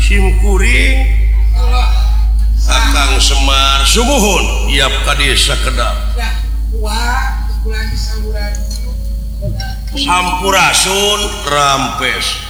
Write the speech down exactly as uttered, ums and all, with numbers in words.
simkuring Akang Semar sumuhun iap ka desa Kedap Sampurasun Rampes